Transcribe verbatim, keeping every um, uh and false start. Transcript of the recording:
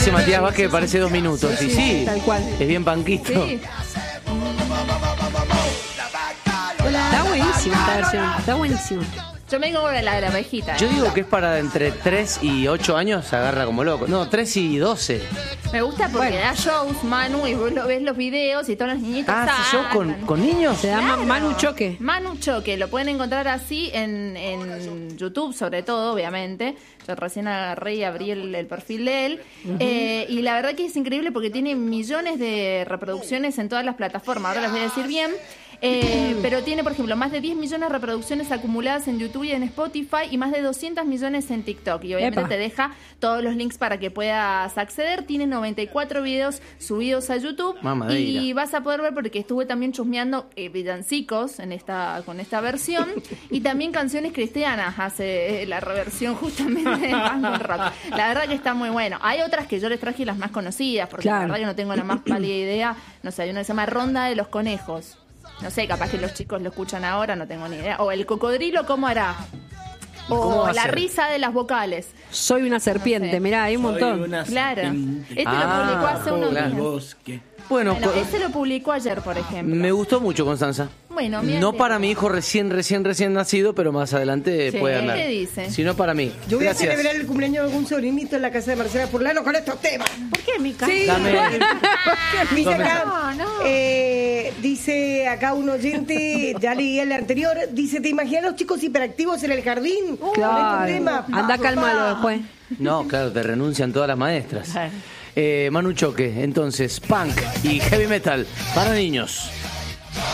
Dice Matías Vázquez que parece dos minutos. Y sí, Tal cual. es bien panquito. Sí. Está buenísima esta versión. Está buenísima. Yo me digo la de la abejita. Yo digo que es para entre tres y ocho años, se agarra como loco. No, tres y doce. Me gusta porque Bueno. da shows, Manu, y vos lo ves los videos y todos los niñitos Ah, ¿sí, yo con, saltan. con niños? Se llama Claro. Manu Choque. Manu Choque, lo pueden encontrar así en, en YouTube, sobre todo, obviamente. Yo recién agarré y abrí el, el perfil de él. Eh, y la verdad que es increíble porque tiene millones de reproducciones en todas las plataformas. Ahora les voy a decir bien. Eh, pero tiene, por ejemplo, más de diez millones de reproducciones acumuladas en YouTube y en Spotify y más de doscientos millones en TikTok. Y obviamente Epa. te deja todos los links para que puedas acceder. Tiene noventa y cuatro videos subidos a YouTube. Mamadera. Y vas a poder ver porque estuve también chusmeando eh, villancicos en esta, con esta versión y también canciones cristianas. Hace eh, la reversión justamente de Band Rock. La verdad que está muy bueno. Hay otras que yo les traje las más conocidas porque Claro. la verdad que no tengo la más pálida idea. No sé, hay una que se llama Ronda de los Conejos. No sé, capaz que los chicos lo escuchan ahora, no tengo ni idea. O el cocodrilo, ¿cómo hará? cómo va O a la ser? risa de las vocales. Soy una serpiente. No sé. Mirá, hay un montón. Claro. Este Ah, lo publicó hace unos claro. días. Bosque. Bueno, Bueno, co- ese lo publicó ayer, por ejemplo. me gustó mucho Constanza. Bueno, mira No que- para mi hijo recién, recién, recién nacido, pero más adelante Sí, puede ¿qué andar. te dice? Sino para mí. Yo voy Gracias. a celebrar el cumpleaños de algún sobrinito en la casa de Marcela Furlano con estos temas. ¿Por qué mi casa? Sí. Dame. Dice Dame. acá, No, no. eh, dice acá un oyente, ya leí el anterior, dice, ¿te imaginas los chicos hiperactivos en el jardín? Con estos Claro. temas. Anda, Pa, cálmalo pa. después. No, claro, te renuncian todas las maestras. Claro. Eh, Manu Choque, entonces, punk y heavy metal para niños.